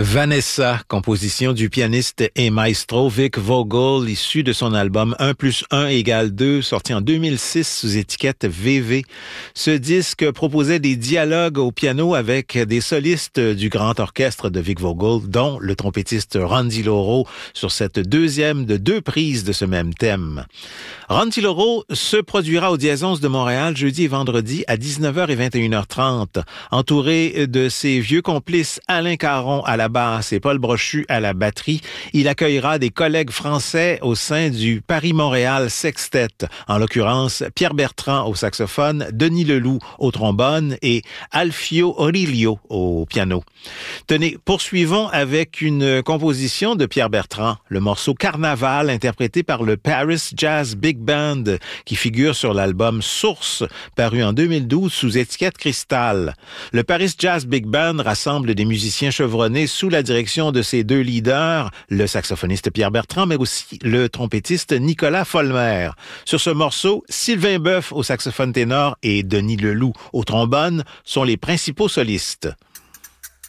Vanessa, composition du pianiste et maestro Vic Vogel, issu de son album 1+1 = 2, sorti en 2006 sous étiquette VV. Ce disque proposait des dialogues au piano avec des solistes du grand orchestre de Vic Vogel, dont le trompettiste Randy Loro, sur cette deuxième de 2 prises de ce même thème. Randy Loro se produira au Diazonce de Montréal jeudi et vendredi à 19h et 21h30, entouré de ses vieux complices Alain Caron à la basse et Paul Brochu à la batterie. Il accueillera des collègues français au sein du Paris-Montréal Sextet, en l'occurrence Pierre Bertrand au saxophone, Denis Leloup au trombone et Alfio Orilio au piano. Tenez, poursuivons avec une composition de Pierre Bertrand, le morceau Carnaval, interprété par le Paris Jazz Big Band, qui figure sur l'album Source, paru en 2012 sous étiquette Cristal. Le Paris Jazz Big Band rassemble des musiciens chevronnés sous la direction de ses 2 leaders, le saxophoniste Pierre Bertrand, mais aussi le trompettiste Nicolas Folmer. Sur ce morceau, Sylvain Boeuf au saxophone ténor et Denis Leloup au trombone sont les principaux solistes.